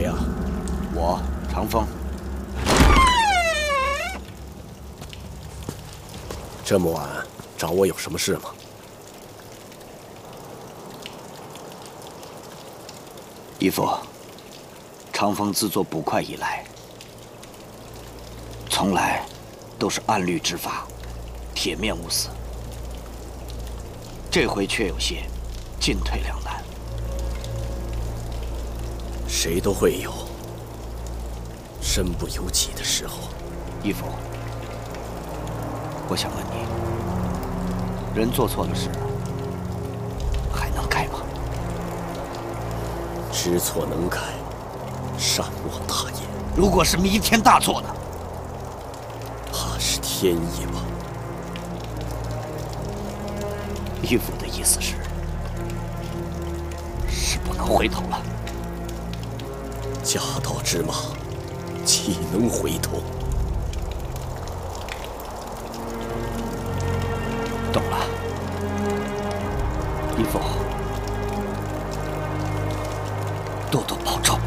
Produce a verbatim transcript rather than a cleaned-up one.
啊？ 我长风。 这么晚找我有什么事吗？ 义父，长风自做捕快以来，从来都是按律执法，铁面无私。这回却有些进退两难。 谁都会有身不由己的时候。 义父，我想问你，人做错了事，还能改吗？ 知错能改，善莫大焉。 如果是弥天大错呢？ 怕是天意吧。 义父的意思是，是不能回头了。 驾到之马，岂能回头？ 懂了，义父，多多保重。